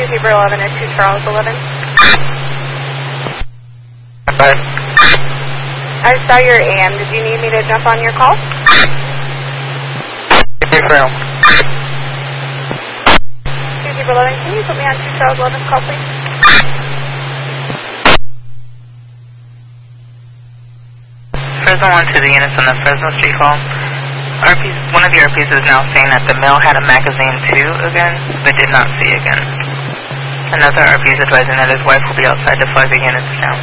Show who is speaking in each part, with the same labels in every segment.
Speaker 1: Zebra 11 at 2 Charles 11.
Speaker 2: Hi.
Speaker 1: I saw your AM. Did you need me to jump on your call?
Speaker 2: Yes, ma'am.
Speaker 1: 2 Zebra 11, can you put me on 2 Charles 11 call, please?
Speaker 2: Fresno 1 to the units on the Fresno Street call. One of the RPs is now saying that the male had a magazine too again, but did not see again. Another RP is advising that his wife will be outside to flag the units down.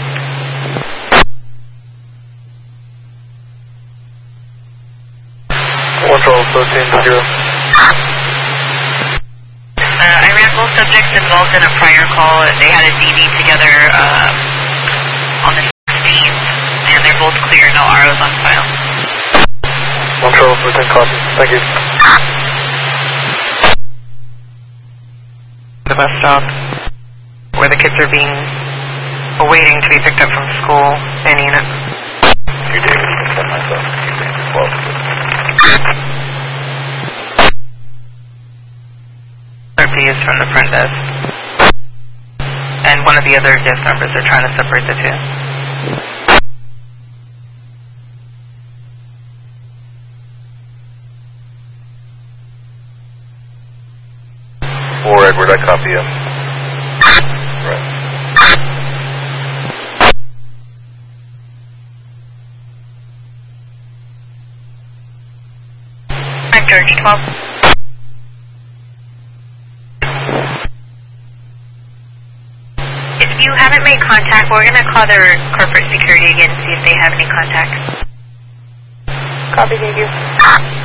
Speaker 2: I ran both subjects involved in a prior call. They had a DD together on the 16th, and they're both clear, no ROs on file.
Speaker 3: 1 Charles 13, copy. Thank you.
Speaker 2: The bus stop, where the kids are awaiting to be picked up from school in unit.
Speaker 3: You did send myself.
Speaker 2: RP is from the front desk. And one of the other guest members are trying to separate the two.
Speaker 3: For Edward, I copy him. Right.
Speaker 2: I'm George 12.
Speaker 4: If you haven't made contact, we're going to call their corporate security again and see if they have any contacts.
Speaker 1: Copy, thank you.